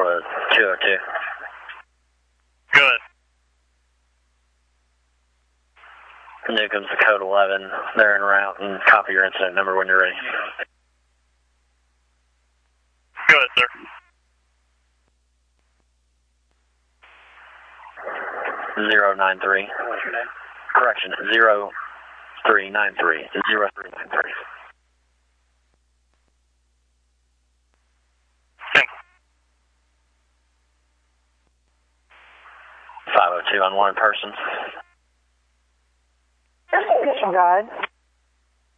with 202. Good. Newcomb's to code 11. They're en route, and copy your incident number when you're ready. Good, sir. Zero 93. Correction, 0393. 0393. Thank you. 502 on one person. Guide.